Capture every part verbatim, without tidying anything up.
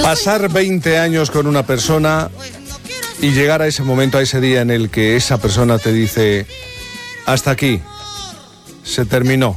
Pasar veinte años con una persona y llegar a ese momento, a ese día en el que esa persona te dice: hasta aquí, se terminó.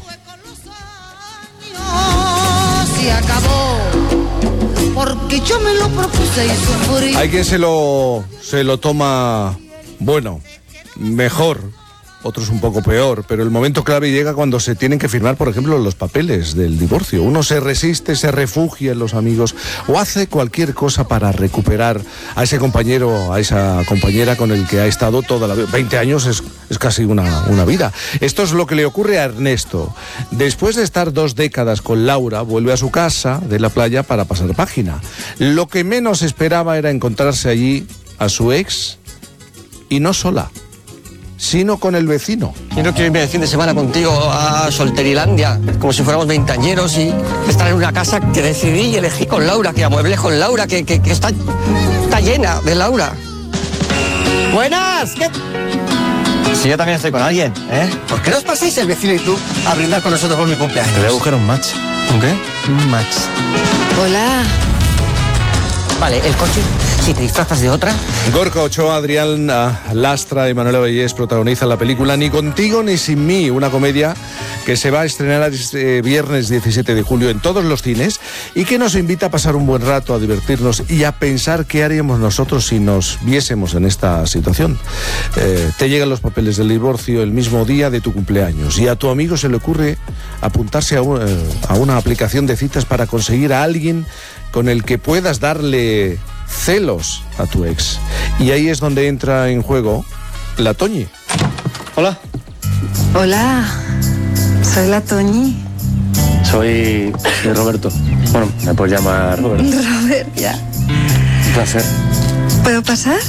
Se acabó, porque yo me lo propuse y sufrí. Hay quien se lo, se lo toma, bueno, mejor, otros un poco peor, pero el momento clave llega cuando se tienen que firmar, por ejemplo, los papeles del divorcio. Uno se resiste, se refugia en los amigos o hace cualquier cosa para recuperar a ese compañero, a esa compañera con el que ha estado toda la vida. veinte años es, es casi una, una vida. Esto es lo que le ocurre a Ernesto. Después de estar dos décadas con Laura, vuelve a su casa de la playa para pasar página. Lo que menos esperaba era encontrarse allí a su ex, y no sola, sino con el vecino. Yo no quiero irme de fin de semana contigo a Solterilandia, como si fuéramos veinteañeros, y estar en una casa que decidí y elegí con Laura, que amueblé con Laura, que, que, que está, está llena de Laura. ¡Buenas! ¿Qué? Si yo también estoy con alguien, ¿eh? ¿Por qué no os pasáis el vecino y tú a brindar con nosotros por mi cumpleaños? Te voy a buscar un match. ¿Un qué? Un match. Hola. Vale, el coche, si te disfrazas de otra. Gorka Ochoa, Adrián Lastra y Manuela Bellés protagonizan la película Ni contigo ni sin mí, una comedia que se va a estrenar este viernes diecisiete de julio en todos los cines y que nos invita a pasar un buen rato, a divertirnos y a pensar qué haríamos nosotros si nos viésemos en esta situación. Eh, te llegan los papeles del divorcio el mismo día de tu cumpleaños y a tu amigo se le ocurre apuntarse a, un, eh, a una aplicación de citas para conseguir a alguien con el que puedas darle celos a tu ex. Y ahí es donde entra en juego la Toñi. Hola. Hola, soy la Toñi. Soy, soy Roberto. Bueno, me puedes llamar Roberto. Robert, ya. Un placer. ¿Puedo pasar?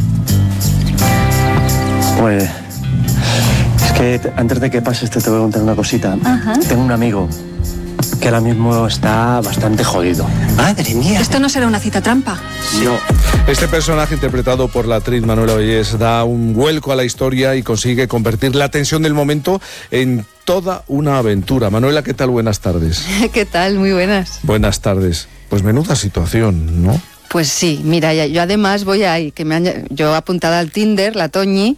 Pues, es que te- antes de que pases te, te voy a contar una cosita. Ajá. Tengo un amigo que ahora mismo está bastante jodido. Madre mía. Esto no será una cita trampa. No. Este personaje interpretado por la actriz Manuela Bellés da un vuelco a la historia y consigue convertir la tensión del momento en toda una aventura. Manuela, ¿qué tal? Buenas tardes. ¿Qué tal? Muy buenas. Buenas tardes. Pues menuda situación, ¿no? Pues sí, mira, ya- yo además voy ahí, que me han, yo apuntada al Tinder, la Toñi,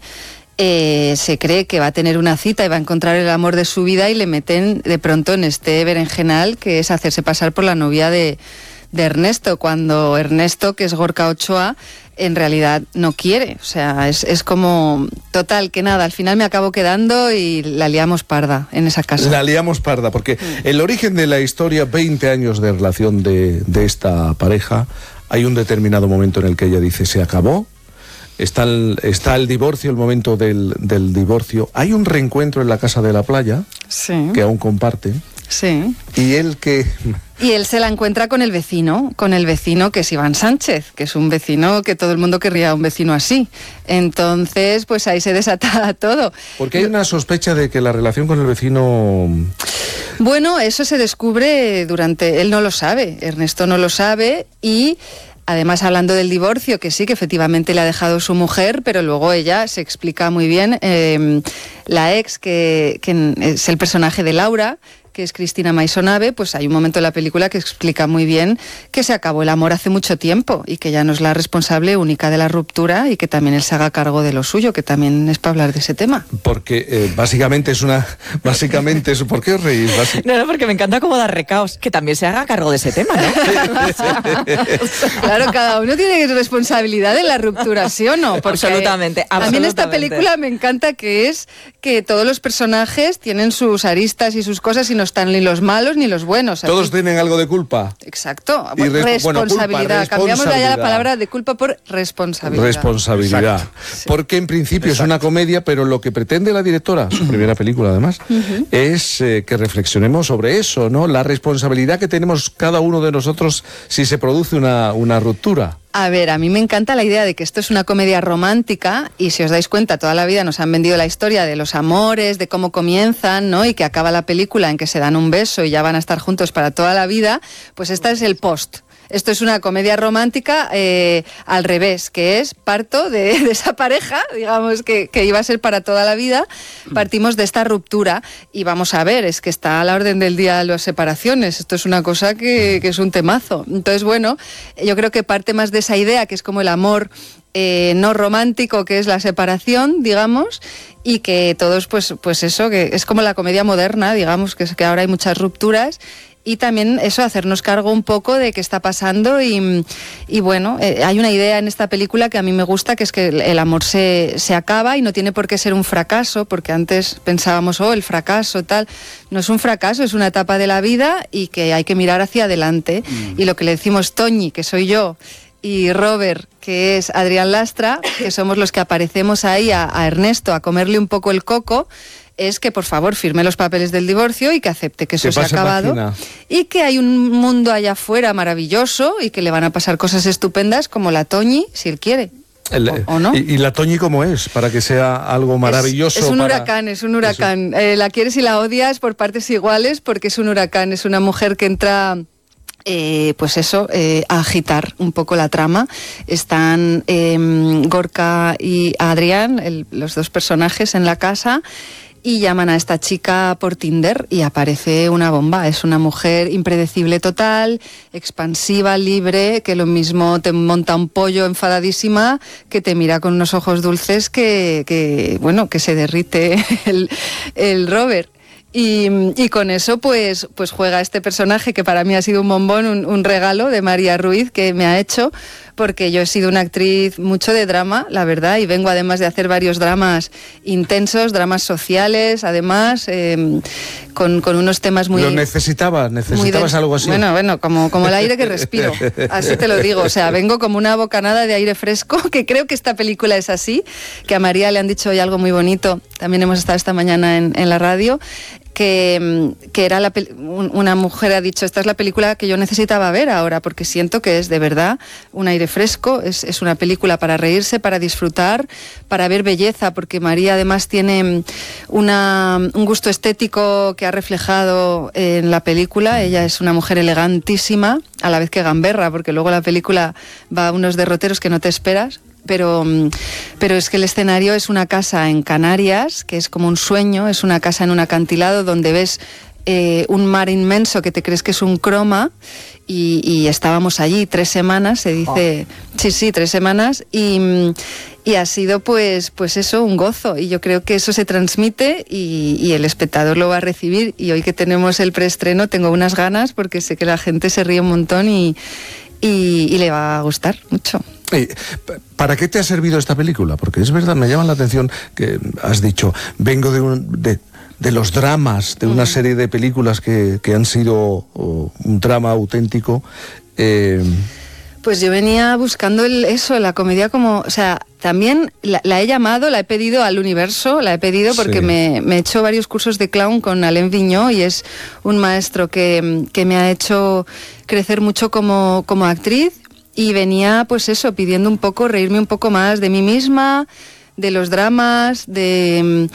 eh, se cree que va a tener una cita y va a encontrar el amor de su vida y le meten de pronto en este berenjenal que es hacerse pasar por la novia de, de Ernesto, cuando Ernesto, que es Gorka Ochoa, en realidad no quiere. O sea, es, es como total que nada, al final me acabo quedando y la liamos parda en esa casa. La liamos parda, porque el origen de la historia, veinte años de relación de, de esta pareja, hay un determinado momento en el que ella dice, se acabó, está el, está el divorcio, el momento del, del divorcio, hay un reencuentro en la casa de la playa, Sí, que aún comparte, sí. y él que... Y él se la encuentra con el vecino, con el vecino que es Iván Sánchez, que es un vecino que todo el mundo querría un vecino así. Entonces, pues ahí se desata todo. Porque hay una sospecha de que la relación con el vecino... Bueno, eso se descubre durante... Él no lo sabe, Ernesto no lo sabe y... Además, hablando del divorcio, que sí, que efectivamente le ha dejado su mujer, pero luego ella se explica muy bien. Eh, la ex, que, que es el personaje de Laura, que es Cristina Maisonave, pues hay un momento en la película que explica muy bien que se acabó el amor hace mucho tiempo y que ya no es la responsable única de la ruptura y que también él se haga cargo de lo suyo, que también es para hablar de ese tema. Porque eh, básicamente es una... Básicamente es... ¿Por qué os reís? Basi- No, no, porque me encanta cómo dar recaos. Que también se haga cargo de ese tema, ¿no? Claro, cada uno tiene responsabilidad en la ruptura, ¿sí o no? Porque Absolutamente, A mí en esta absolutamente. película me encanta que es que todos los personajes tienen sus aristas y sus cosas y no están ni los malos ni los buenos. Aquí- Todos tienen algo de culpa. Exacto. Y res- bueno, culpa, responsabilidad. Cambiamos ya la responsabilidad. palabra de culpa por responsabilidad. Responsabilidad. Porque en principio es una comedia, pero lo que pretende la directora, su primera película además, es eh, que reflexionemos sobre eso, ¿no? La responsabilidad que tenemos cada uno de nosotros si se produce una, una ruptura. A ver, a mí me encanta la idea de que esto es una comedia romántica y si os dais cuenta, toda la vida nos han vendido la historia de los amores, de cómo comienzan, ¿no? Y que acaba la película en que se dan un beso y ya van a estar juntos para toda la vida, pues esta es el post. Esto es una comedia romántica eh, al revés, que es parto de, de esa pareja, digamos, que, que iba a ser para toda la vida. Partimos de esta ruptura y vamos a ver, es que está a la orden del día las separaciones. Esto es una cosa que, que es un temazo. Entonces, bueno, yo creo que parte más de esa idea, que es como el amor eh, no romántico, que es la separación, digamos, y que todos, pues, pues eso, que es como la comedia moderna, digamos, que, que ahora hay muchas rupturas. Y también eso, hacernos cargo un poco de qué está pasando y, y bueno, eh, hay una idea en esta película que a mí me gusta, que es que el, el amor se, se acaba y no tiene por qué ser un fracaso, porque antes pensábamos, oh, el fracaso, tal. No es un fracaso, es una etapa de la vida y que hay que mirar hacia adelante. Mm. Y lo que le decimos Toñi, que soy yo, y Robert, que es Adrián Lastra, que somos los que aparecemos ahí a, a Ernesto a comerle un poco el coco, es que por favor firme los papeles del divorcio y que acepte que eso se ha acabado página. Y que hay un mundo allá afuera maravilloso y que le van a pasar cosas estupendas como la Toñi, si él quiere. El, ¿O, o no? ¿Y, y la Toñi cómo es? Para que sea algo maravilloso. Es, es un para... huracán, es un huracán. Eh, la quieres y la odias por partes iguales porque es un huracán, es una mujer que entra... Eh, pues eso, eh, a agitar un poco la trama. Están eh, Gorka y Adrián, el, los dos personajes en la casa, y llaman a esta chica por Tinder y aparece una bomba. Es una mujer impredecible total, expansiva, libre, que lo mismo te monta un pollo enfadadísima, que te mira con unos ojos dulces que, que bueno, que se derrite el, el Robert. Y, y con eso pues, pues juega este personaje que para mí ha sido un bombón, un, un regalo de María Ruiz que me ha hecho, porque yo he sido una actriz mucho de drama, la verdad, y vengo además de hacer varios dramas intensos, dramas sociales, además, eh, con, con unos temas muy... Lo necesitaba, necesitabas de, algo así. Bueno, bueno, como, como el aire que respiro, así te lo digo, o sea, vengo como una bocanada de aire fresco, que creo que esta película es así, que a María le han dicho hoy algo muy bonito, también hemos estado esta mañana en, en la radio, que, que era la, una mujer ha dicho, esta es la película que yo necesitaba ver ahora, porque siento que es de verdad un aire fresco, es, es una película para reírse, para disfrutar, para ver belleza, porque María además tiene una, un gusto estético que ha reflejado en la película. Ella es una mujer elegantísima, a la vez que gamberra, porque luego la película va a unos derroteros que no te esperas. Pero, pero es que el escenario es una casa en Canarias, que es como un sueño, es una casa en un acantilado donde ves eh, un mar inmenso que te crees que es un croma, y, y estábamos allí tres semanas, se dice, oh. sí, sí, tres semanas, y, y ha sido pues, pues eso, un gozo, y yo creo que eso se transmite y, y el espectador lo va a recibir, y hoy que tenemos el preestreno tengo unas ganas porque sé que la gente se ríe un montón y, y, y le va a gustar mucho. ¿Para qué te ha servido esta película? Porque es verdad, me llama la atención que has dicho, vengo de, un, de, de los dramas, de una mm. serie de películas que, que han sido oh, un drama auténtico. Eh... Pues yo venía buscando el, eso, la comedia como, o sea, también la, la he llamado, la he pedido al universo, la he pedido porque sí. me, me he hecho varios cursos de clown con Alain Vigneault y es un maestro que, que me ha hecho crecer mucho como, como actriz. Y venía, pues eso, pidiendo un poco, reírme un poco más de mí misma, de los dramas, de...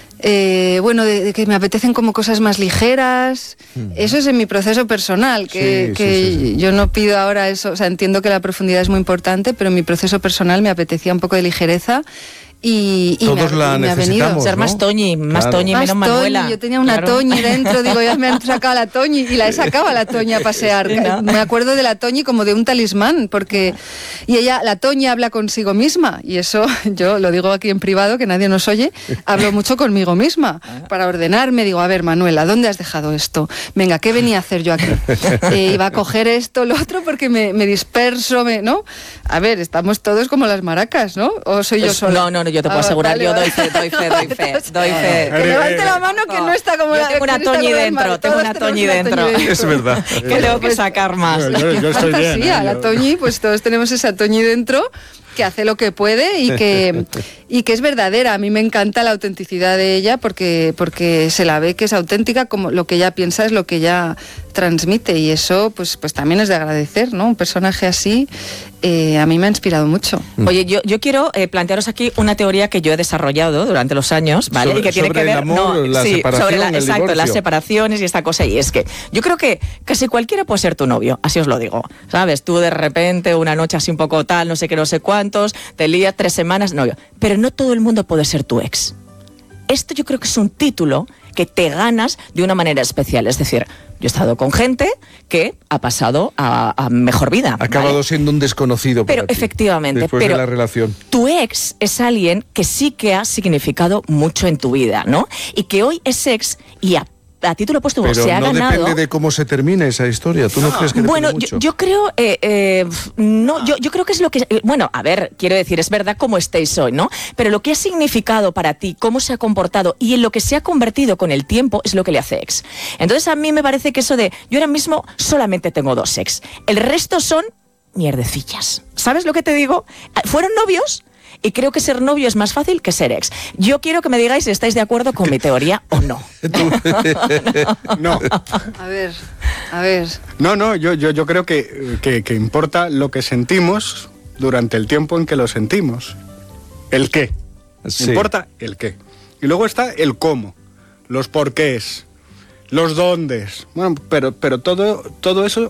Eh, bueno, de, de que me apetecen como cosas más ligeras. Mm. Eso es en mi proceso personal, que, sí, que sí, sí, sí. yo no pido ahora eso, o sea, entiendo que la profundidad es muy importante, pero en mi proceso personal me apetecía un poco de ligereza. Y, y todos me, la y me necesitamos, ¿no? Ser más Toñi, más claro. Toñi, menos más Manuela. Toñi, yo tenía una claro. Toñi dentro, digo, ya me han sacado la Toñi y la he sacado a la Toñi a pasear. Sí, ¿no? Me acuerdo de la Toñi como de un talismán, porque y ella, la Toñi habla consigo misma, y eso yo lo digo aquí en privado, que nadie nos oye, hablo mucho conmigo misma, para ordenarme, digo, a ver, Manuela, ¿dónde has dejado esto? Venga, ¿qué venía a hacer yo aquí? Eh, iba a coger esto, lo otro, porque me, me disperso, me, ¿no? A ver, estamos todos como las maracas, ¿no? ¿O soy yo sola? No, no, no, yo te puedo ah, asegurar, vale, yo doy fe, doy fe, doy fe, doy fe. Que levante la mano que no está como yo la... tengo una Toñi dentro, tengo una Toñi dentro. Es verdad. Que tengo que sacar más. Yo, yo, yo estoy fantasía, bien, ¿eh? la Toñi, pues todos tenemos esa Toñi dentro. que hace lo que puede y que, y que es verdadera. A mí me encanta la autenticidad de ella porque, porque se la ve que es auténtica, como lo que ella piensa es lo que ella transmite, y eso pues, pues también es de agradecer, ¿no? Un personaje así eh, a mí me ha inspirado mucho. Oye, yo, yo quiero eh, plantearos aquí una teoría que yo he desarrollado durante los años, ¿vale? Sobre, y que tiene sobre que ver el amor, no, la sí, separación, sobre la, el exacto, divorcio. las separaciones y esta cosa. Y es que yo creo que casi cualquiera puede ser tu novio, así os lo digo. ¿Sabes? Tú de repente, una noche así un poco tal, no sé qué, no sé cuántos, te lías tres semanas, novio. Pero no todo el mundo puede ser tu ex. Esto yo creo que es un título que te ganas de una manera especial. Es decir, yo he estado con gente que ha pasado a, a mejor vida. Ha acabado ¿vale? siendo un desconocido para Pero ti, efectivamente, después pero de la relación. Tu ex es alguien que sí que ha significado mucho en tu vida, ¿no? Y que hoy es ex y a a título póstumo Pero se ha no ganado. depende de cómo se termine esa historia. ¿Tú no crees que depende Bueno, mucho? yo, yo creo, eh, eh, no, yo, yo creo que es lo que, eh, bueno, a ver, quiero decir, es verdad cómo estéis hoy, ¿no? Pero lo que ha significado para ti, cómo se ha comportado y en lo que se ha convertido con el tiempo es lo que le hace ex. Entonces a mí me parece que eso de, yo ahora mismo solamente tengo dos ex, el resto son mierdecillas. ¿Sabes lo que te digo? Fueron novios. Y creo que ser novio es más fácil que ser ex. Yo quiero que me digáis si estáis de acuerdo con mi teoría o no. No. A ver, a ver. No, no, yo, yo, yo creo que, que, que importa lo que sentimos durante el tiempo en que lo sentimos. El qué. Sí. Importa el qué. Y luego está el cómo, los porqués, los dóndes. Bueno, pero, pero todo, todo eso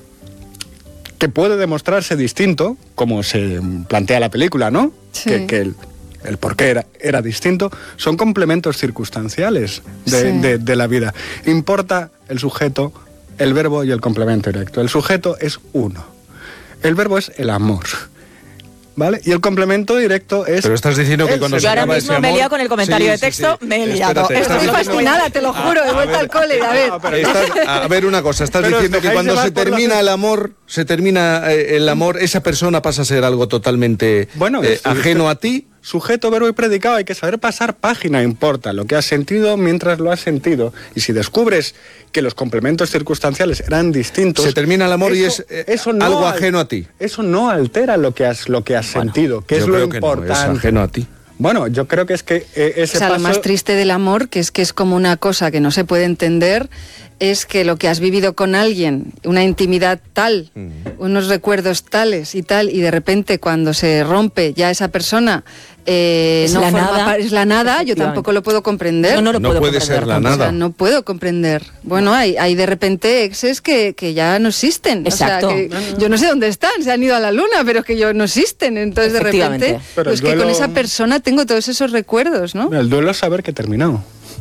que puede demostrarse distinto, como se plantea la película, ¿no? Sí. Que, que el, el por qué era, era distinto, son complementos circunstanciales de, Sí. de, de la vida. Importa el sujeto, el verbo y el complemento directo. El sujeto es uno. El verbo es el amor. ¿Vale? Y el complemento directo es... Pero estás diciendo que el cuando se Yo ahora acaba mismo ese me he amor- liado con el comentario Sí, de sí, texto, sí. me he liado. Espérate, Esto Estoy es lo que voy- fascinada, te lo juro, he vuelto al cole, a ver. No, pero- Estás- a ver una cosa, estás Pero os diciendo que dejáis cuando llevar se por los- termina el amor, se termina eh, el amor, esa persona pasa a ser algo totalmente Bueno, eh, es- ajeno a ti. Sujeto, verbo y predicado, hay que saber pasar página, importa lo que has sentido mientras lo has sentido. Y si descubres que los complementos circunstanciales eran distintos... Se termina el amor y eso- es, eh, eso no algo al- ajeno a ti. Eso no altera lo que has, lo que has sentido, que Yo es lo creo que no, importante. es ajeno a ti. Bueno, yo creo que es que eh, ese O sea, paso... lo más triste del amor, que es que es como una cosa que no se puede entender, es que lo que has vivido con alguien, una intimidad tal, unos recuerdos tales y tal, y de repente cuando se rompe ya esa persona eh, Es no la forma nada. par- es la nada, yo Efectivamente. tampoco lo puedo comprender. No, no lo No puedo puede comprender ser la tampoco. O sea, nada. no puedo comprender. Bueno, hay, hay de repente exes que, que ya no existen. Exacto. O sea, que yo no sé dónde están, se han ido a la luna, pero es que yo no existen. Entonces, de Efectivamente. repente, Pero pues el que con duelo- esa persona tengo todos esos recuerdos, ¿no? El duelo es saber que he terminado.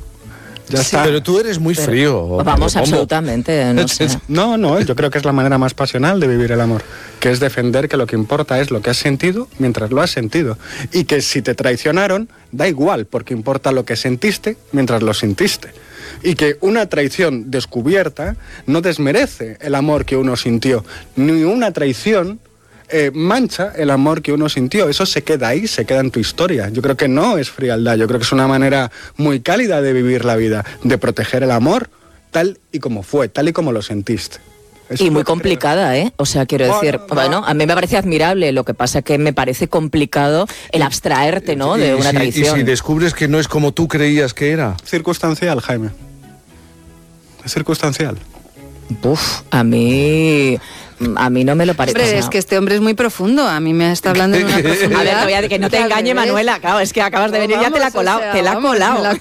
Ya Sí, está. pero tú eres muy frío. Vamos, ¿Cómo? absolutamente. No sé. No, no, yo creo que es la manera más pasional de vivir el amor, que es defender que lo que importa es lo que has sentido mientras lo has sentido. Y que si te traicionaron, da igual, porque importa lo que sentiste mientras lo sentiste. Y que una traición descubierta no desmerece el amor que uno sintió, ni una traición eh, mancha el amor que uno sintió. Eso se queda ahí, se queda en tu historia. Yo creo que no es frialdad, yo creo que es una manera muy cálida de vivir la vida, de proteger el amor tal y como fue, tal y como lo sentiste. Eso Y es muy lo que creo. complicada, ¿eh? O sea, quiero Bueno, decir, no. bueno, a mí me parece admirable, lo que pasa que me parece complicado el abstraerte, ¿no?, de Y una si- traición. Y si descubres que no es como tú creías que era. Circunstancial, Jaime. Es circunstancial. Uf, a mí, a mí no me lo parece. Hombre, o sea, es que este hombre es muy profundo. A mí me está hablando de una profundidad. A ver, te voy a- que no te al engañe, revés. Manuela, claro, es que acabas de venir, ya te la ha Vamos, o colado, sea, te la ha vamos, colado. me la ha